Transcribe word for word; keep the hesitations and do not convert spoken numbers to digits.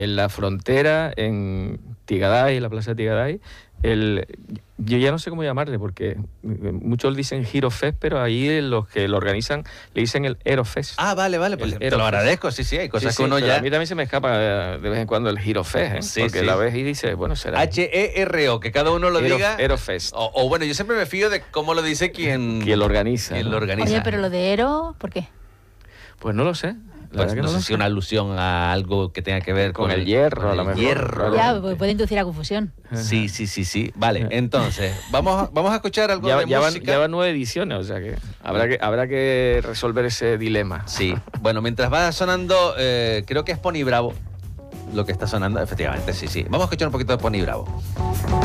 en la frontera, en Tigaday, en la plaza de Tigaday, el, yo ya no sé cómo llamarle, porque muchos dicen Girofest, pero ahí los que lo organizan le dicen el Aerofest. Ah, vale, vale, pues El te lo Aerofest. agradezco, sí, sí, hay cosas Sí, sí, que uno pero ya... a mí también se me escapa de, de vez en cuando el Girofest, ¿eh? Sí, Porque sí. la ves y dices, bueno, será... H E R O, que cada uno lo Aero- diga. Aerofest. O, o bueno, yo siempre me fío de cómo lo dice quien... Quien lo organiza, Quien ¿no? lo organiza. Oye, pero lo de Ero, ¿por qué? Pues no lo sé. La Pues verdad que no, no sé lo si sé. una alusión a algo que tenga que ver Con con, el hierro, con a lo el mejor. hierro. Ya, pues puede inducir a confusión. Sí, sí, sí, sí. Vale, entonces, vamos, a- vamos a escuchar algo Ya, de ya van, música. ya van nueve ediciones, o sea que habrá que, habrá que resolver ese dilema. Sí, bueno, mientras va sonando, eh, creo que es Pony Bravo lo que está sonando, efectivamente, sí, sí. Vamos a escuchar un poquito de Pony Bravo.